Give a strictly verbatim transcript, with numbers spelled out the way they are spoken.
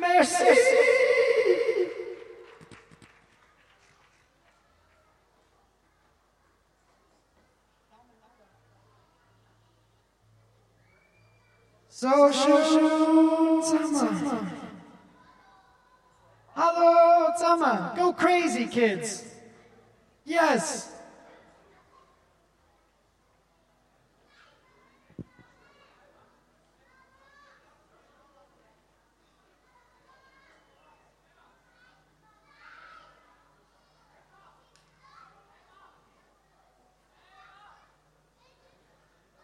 Merci. So schön zusammen. Hallo zusammen. Go crazy, kids. Yes.